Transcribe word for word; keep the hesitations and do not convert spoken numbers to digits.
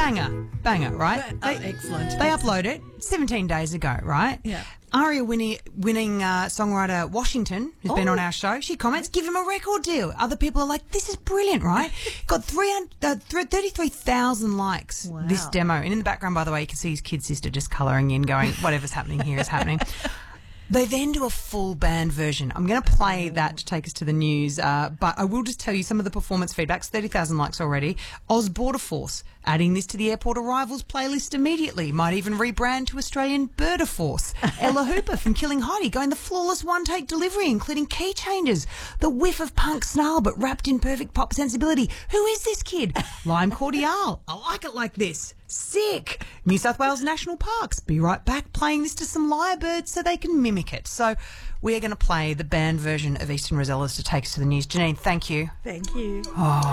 Banger. Banger, right? Oh, excellent. They upload it seventeen days ago, right? Yeah. Aria winning, winning uh, songwriter Washington, who's been Oh. on our show, she comments, give him a record deal. Other people are like, this is brilliant, right? Got three hundred, uh, thirty-three thousand likes, Wow. this demo. And in the background, by the way, you can see his kid sister just colouring in, going, whatever's happening here is happening. They then do a full band version. I'm going to play that to take us to the news, uh, but I will just tell you some of the performance feedbacks. thirty thousand likes already. Oz Border Force, adding this to the airport arrivals playlist immediately. Might even rebrand to Australian Birder Force. Ella Hooper from Killing Heidi going the flawless one-take delivery, including key changes. The whiff of punk snarl, but wrapped in perfect pop sensibility. Who is this kid? Lime Cordial. I like it like this. Sick. New South Wales National Parks. Be right back playing this to some lyrebirds so they can mimic it. So we are going to play the band version of Eastern Rosellas to take us to the news. Janine, thank you. Thank you. Oh.